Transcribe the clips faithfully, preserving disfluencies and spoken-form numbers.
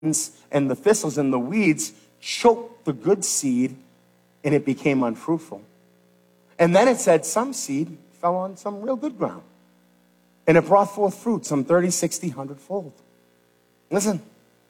and the thistles and the weeds choked the good seed, and it became unfruitful. And then it said some seed fell on some real good ground, and it brought forth fruit, some thirty, sixty, one hundred fold. Listen,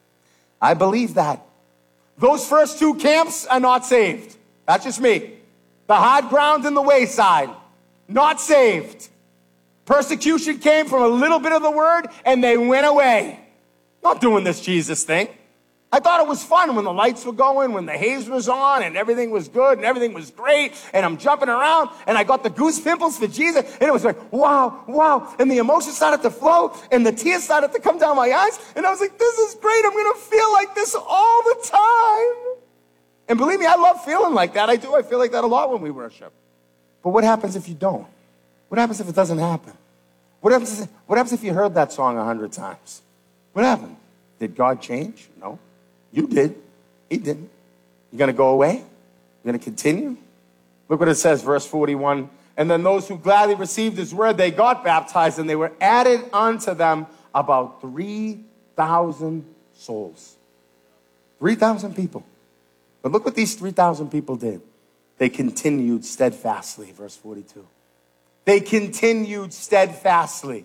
I believe that. Those first two camps are not saved. That's just me. The hard ground and the wayside, not saved. Persecution came from a little bit of the word, and they went away. Not doing this Jesus thing. I thought it was fun when the lights were going, when the haze was on, and everything was good, and everything was great, and I'm jumping around, and I got the goose pimples for Jesus, and it was like, wow, wow, and the emotions started to flow, and the tears started to come down my eyes, and I was like, this is great, I'm going to feel like this all the time. And believe me, I love feeling like that. I do. I feel like that a lot when we worship. But what happens if you don't? What happens if it doesn't happen? What happens if, what happens if you heard that song a hundred times? What happened? Did God change? No. You did. He didn't. You're going to go away? You're going to continue? Look what it says, verse forty-one. And then those who gladly received his word, they got baptized, and they were added unto them about three thousand souls. three thousand people. But look what these three thousand people did. They continued steadfastly, verse forty-two. They continued steadfastly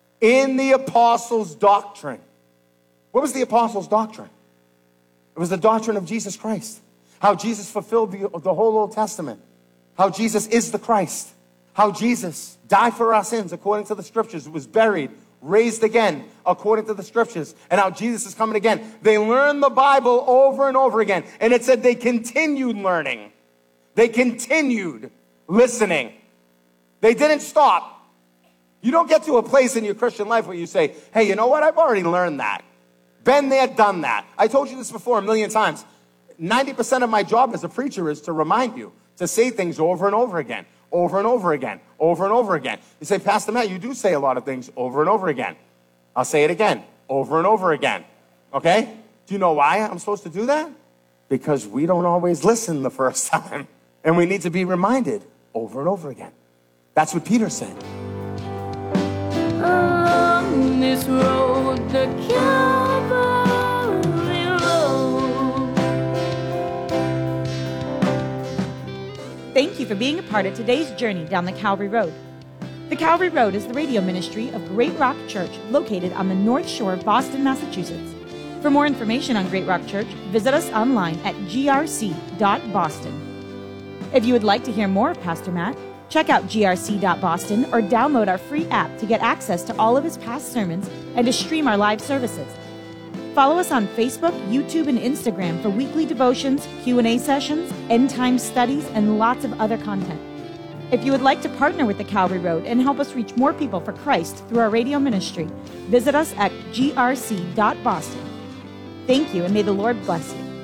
in the apostles' doctrine. What was the apostles' doctrine? It was the doctrine of Jesus Christ. How Jesus fulfilled the, the whole Old Testament. How Jesus is the Christ. How Jesus died for our sins according to the scriptures. Was buried, raised again according to the scriptures. And how Jesus is coming again. They learned the Bible over and over again. And it said they continued learning. They continued listening. They didn't stop. You don't get to a place in your Christian life where you say, hey, you know what? I've already learned that. Been there, done that. I told you this before a million times. ninety percent of my job as a preacher is to remind you, to say things over and over again, over and over again, over and over again. You say, Pastor Matt, you do say a lot of things over and over again. I'll say it again, over and over again. Okay? Do you know why I'm supposed to do that? Because we don't always listen the first time. And we need to be reminded over and over again. That's what Peter said. On this road, the Calvary road. Thank you for being a part of today's journey down the Calvary Road. The Calvary Road is the radio ministry of Great Rock Church, located on the North Shore of Boston, Massachusetts. For more information on Great Rock Church, visit us online at g r c dot boston. If you would like to hear more of Pastor Matt, check out g r c dot boston or download our free app to get access to all of his past sermons and to stream our live services. Follow us on Facebook, YouTube, and Instagram for weekly devotions, Q and A sessions, end-time studies, and lots of other content. If you would like to partner with the Calvary Road and help us reach more people for Christ through our radio ministry, visit us at g r c dot boston. Thank you, and may the Lord bless you.